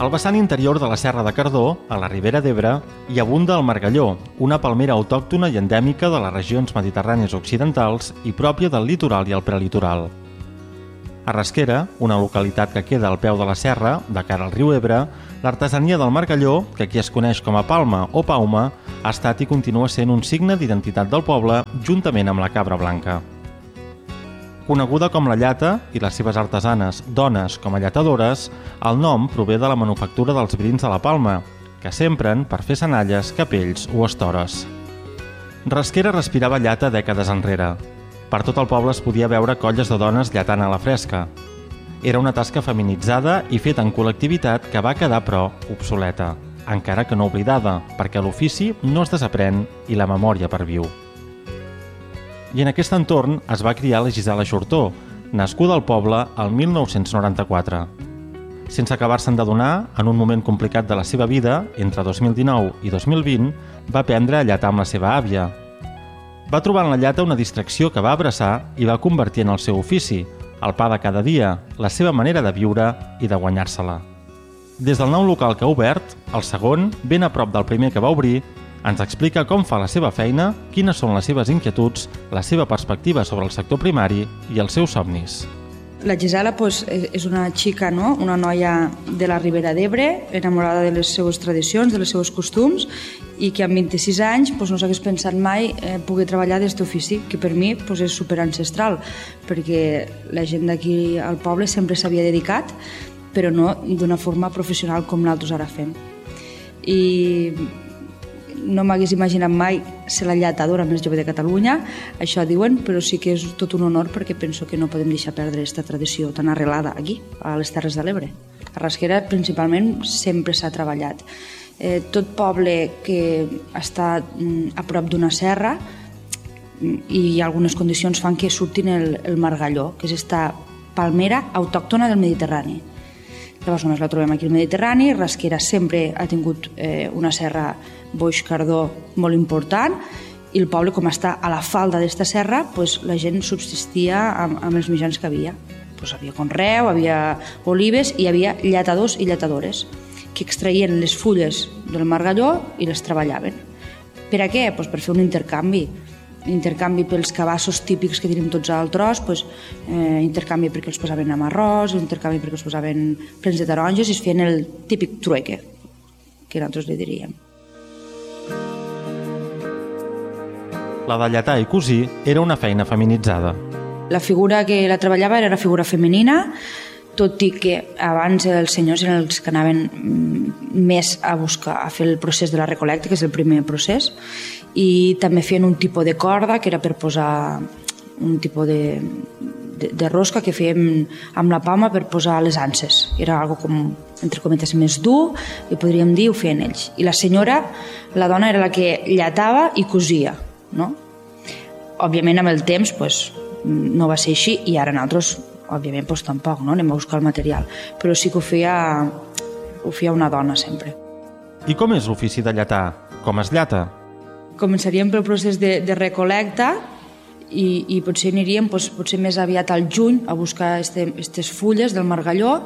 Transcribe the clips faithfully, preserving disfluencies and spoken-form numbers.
Al vessant interior de la Serra de Cardó, a la Ribera d'Ebre, hi abunda el margalló, una palmera autòctona i endèmica de les regions mediterrànies occidentals i pròpia del litoral i el prelitoral. A Rasquera, una localitat que queda al peu de la serra, de cara al riu Ebre, l'artesania del margalló, que aquí es coneix com a palma o pauma, ha estat i continua sent un signe d'identitat del poble juntament amb la cabra blanca. Coneguda com la llata i les seves artesanes, dones com a llatadores, el nom prové de la manufactura dels brins de la palma, que s'empren per fer senalles, capells o estores. Rasquera respirava llata dècades enrere. Per tot el poble es podia veure colles de dones llatant a la fresca. Era una tasca feminitzada i feta en col·lectivitat que va quedar, però, obsoleta, encara que no oblidada, perquè l'ofici no es desaprèn i la memòria perviu. I en aquest entorn es va criar la Gisela Xortó, nascuda al poble el mil nou-cents noranta-quatre. Sense acabar-se'n d'adonar, en un moment complicat de la seva vida, entre dos mil dinou i dos mil vint, va aprendre a llatar amb la seva àvia. Va trobar en la llata una distracció que va abraçar i va convertir en el seu ofici, el pa de cada dia, la seva manera de viure i de guanyar-se-la. Des del nou local que ha obert, el segon, ben a prop del primer que va obrir, ens explica com fa la seva feina, quines són les seves inquietuds, la seva perspectiva sobre el sector primari i els seus somnis. La Gisela pues, és una xica, no? Una noia de la Ribera d'Ebre, enamorada de les seues tradicions, de les seues costums, i que amb vint-i-sis anys pues, no s'hagués pensat mai eh, poder treballar d'aquest ofici, que per mi pues, és superancestral, perquè la gent d'aquí al poble sempre s'havia dedicat, però no d'una forma professional com nosaltres ara fem. I no m'hagués imaginat mai ser la llatadora més jove de Catalunya, això diuen, però sí que és tot un honor perquè penso que no podem deixar perdre aquesta tradició tan arrelada aquí, a les Terres de l'Ebre. A Rasquera principalment sempre s'ha treballat. Eh, tot poble que està a prop d'una serra i algunes condicions fan que surtin el, el margalló, que és esta palmera autòctona del Mediterrani. Llavors només la trobem aquí al Mediterrani. Rasquera sempre ha tingut eh, una serra Boix-Cardó molt important i el poble, com està a la falda d'esta serra, pues, la gent subsistia amb, amb els mitjans que havia. Pues, havia conreu, havia olives i hi havia llatadors i llatadores que extraïen les fulles del margalló i les treballaven. Per a què? Pues, per fer un intercanvi. Intercanvi pels cabassos típics que tenim tots al tros, pues, eh, intercanvi perquè els posaven amb arròs, intercanvi perquè els posaven plens de taronges i es feien el típic trueque, que nosaltres li diríem. La de llatar i cosir era una feina feminitzada. La figura que la treballava era la figura femenina, tot i que abans els senyors eren els que anaven més a buscar, a fer el procés de la recolecta, que és el primer procés, i també feien un tipus de corda que era per posar un tipus de, de, de rosca que fèiem amb la palma per posar les anses. Era algo com, entre cometes, més dur, i podríem dir, ho feien ells. I la senyora, la dona, era la que llatava i cosia, no? Òbviament, amb el temps, pues, no va ser així, i ara nosaltres, òbviament, pues, tampoc, no? Anem a buscar el material. Però sí que ho feia, ho feia una dona, sempre. I com és l'ofici de llatar? Com es llata? Començaríem pel procés de, de recolecta i, i potser aniríem pues, potser més aviat al juny a buscar aquestes fulles del margalló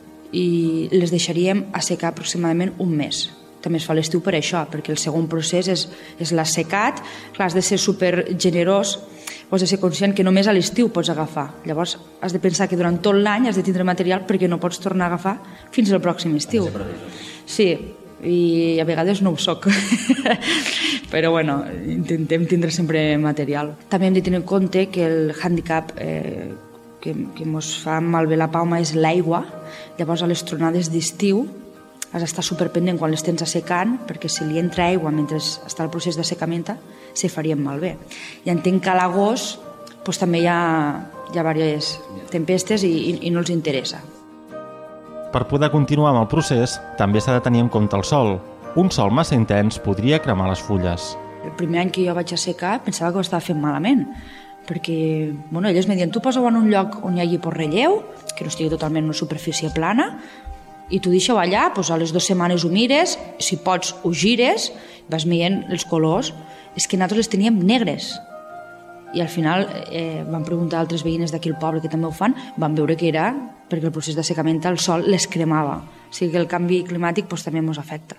i les deixaríem assecar aproximadament un mes. També es fa l'estiu per això, perquè el segon procés és, és l'assecat. Clar, has de ser supergenerós, has de ser conscient que només a l'estiu pots agafar. Llavors has de pensar que durant tot l'any has de tindre material perquè no pots tornar a agafar fins al pròxim estiu. Sí, i a vegades no ho soc. Però bueno, intentem tindre sempre material. També hem de tenir en compte que el hàndicap eh, que, que ens fa malbé la palma és l'aigua. Llavors a les tronades d'estiu has d'estar superpendent quan les tens assecant, perquè si li entra aigua mentre està el procés d'assecament se farien malbé. I entenc que a l'agost pues, també hi ha, hi ha diverses tempestes i, i, i no els interessa. Per poder continuar amb el procés, també s'ha de tenir en compte el sol. Un sol massa intens podria cremar les fulles. El primer any que jo vaig assecar pensava que ho estava fent malament, perquè bueno, elles me diuen, tu posa-ho en un lloc on hi hagi por relleu, que no estigui totalment en una superfície plana, i tu deixa-ho allà, doncs a les dues setmanes ho mires, si pots ho gires, vas veient els colors. És que nosaltres les teníem negres. I al final eh, vam preguntar a altres veïnes d'aquí al poble que també ho fan, van veure que era perquè el procés d'assecament al sol les cremava. sigui que el canvi climàtic doncs, també ens afecta.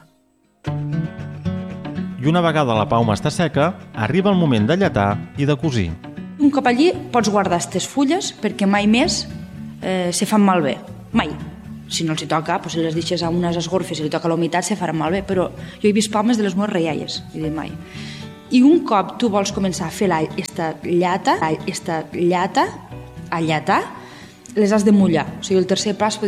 I una vegada la pauma està seca, arriba el moment de lletar i de cosir. Un cop allí pots guardar aquestes fulles perquè mai més eh, se fan malbé. Mai. Si no els hi toca, doncs si les deixes a unes esgorfes i li toca la humitat, se faran malbé. Però jo he vist palmes de les meves reialles, i dic mai. I un cop tu vols començar a fer la, esta llata, esta llata, a llatar, les has de mullar. O sigui, el tercer pas